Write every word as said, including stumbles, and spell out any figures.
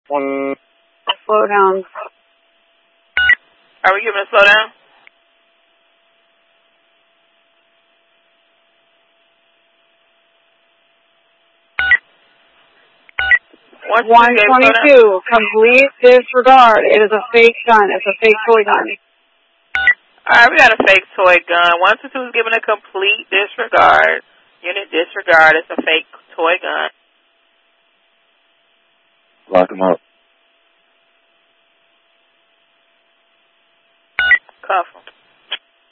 Slow down. Are we giving a slow down? one twenty-two, complete disregard. It is a fake gun. It's a fake toy gun. Alright, we got a fake toy gun. one two two is giving a complete disregard. Unit disregard. It's a fake toy gun. Lock him up.